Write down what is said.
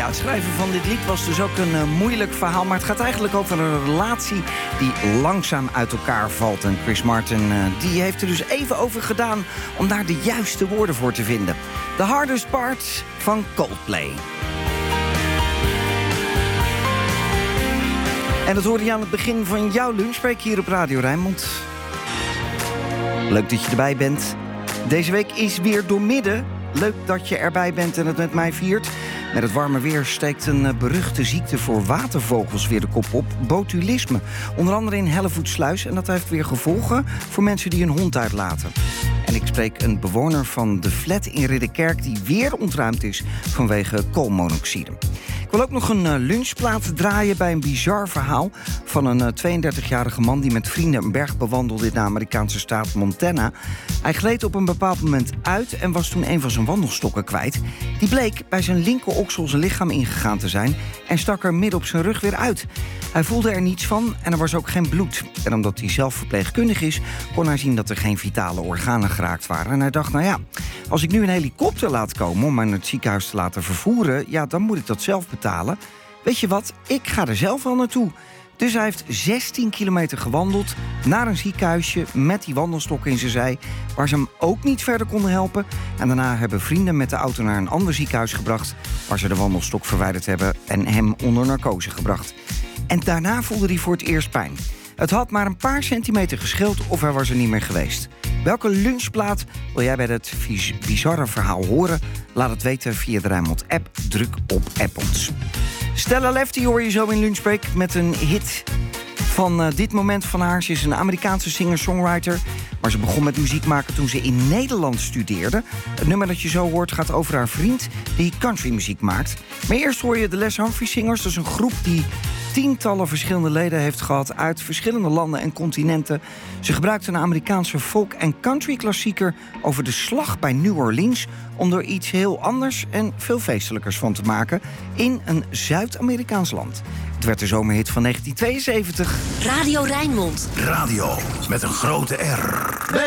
het schrijven van dit lied was dus ook een moeilijk verhaal. Maar het gaat eigenlijk over een relatie die langzaam uit elkaar valt. En Chris Martin die heeft er dus even over gedaan om daar de juiste woorden voor te vinden. The Hardest Part van Coldplay. En dat hoorde je aan het begin van jouw lunchbreak hier op Radio Rijnmond. Leuk dat je erbij bent. Deze week is weer doormidden. Leuk dat je erbij bent en het met mij viert. Met het warme weer steekt een beruchte ziekte voor watervogels weer de kop op. Botulisme. Onder andere in Hellevoetsluis. En dat heeft weer gevolgen voor mensen die hun hond uitlaten. En ik spreek een bewoner van de flat in Ridderkerk die weer ontruimd is vanwege koolmonoxide. Ik wil ook nog een lunchplaat draaien bij een bizar verhaal van een 32-jarige man die met vrienden een berg bewandelde in de Amerikaanse staat Montana. Hij gleed op een bepaald moment uit en was toen een van zijn wandelstokken kwijt. Die bleek bij zijn linkeroksel zijn lichaam ingegaan te zijn en stak er midden op zijn rug weer uit. Hij voelde er niets van en er was ook geen bloed. En omdat hij zelf verpleegkundig is, kon hij zien dat er geen vitale organen geraakt waren. En hij dacht, nou ja, als ik nu een helikopter laat komen om mij naar het ziekenhuis te laten vervoeren, ja, dan moet ik dat zelf betalen. Weet je wat, ik ga er zelf wel naartoe. Dus hij heeft 16 kilometer gewandeld naar een ziekenhuisje met die wandelstokken in zijn zij, waar ze hem ook niet verder konden helpen. En daarna hebben vrienden met de auto naar een ander ziekenhuis gebracht, waar ze de wandelstok verwijderd hebben en hem onder narcose gebracht. En daarna voelde hij voor het eerst pijn. Het had maar een paar centimeter gescheeld of hij was er niet meer geweest. Welke lunchplaat wil jij bij het bizarre verhaal horen? Laat het weten via de Rijnmond-app. Druk op App ons. Stella Lefty hoor je zo in Lunchbreak met een hit van dit moment van haar. Ze is een Amerikaanse singer-songwriter, maar ze begon met muziek maken toen ze in Nederland studeerde. Het nummer dat je zo hoort gaat over haar vriend die countrymuziek maakt. Maar eerst hoor je de Les Humphrey Singers. Dat is een groep die tientallen verschillende leden heeft gehad uit verschillende landen en continenten. Ze gebruikten een Amerikaanse folk- en country-klassieker over de slag bij New Orleans om er iets heel anders en veel feestelijkers van te maken in een Zuid-Amerikaans land. Het werd de zomerhit van 1972. Radio Rijnmond. Radio met een grote R.